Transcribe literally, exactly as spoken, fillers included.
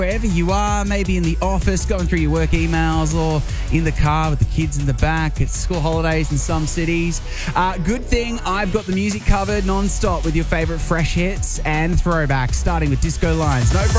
Wherever you are, maybe in the office, going through your work emails, or in the car with the kids in the back. It's school holidays in some cities. Uh, good thing I've got the music covered non-stop with your favourite fresh hits and throwbacks, starting with Disco Lines. No